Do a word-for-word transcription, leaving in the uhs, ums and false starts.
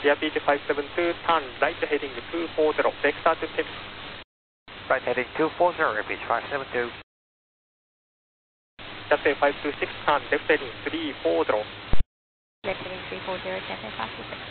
Airbus five seven two, turn right heading two four zero, vector to Texas. Right heading two four zero, Airbus five seven two. Cathay five two six, turn left heading three four zero. Left heading three four zero, Cathay five two six.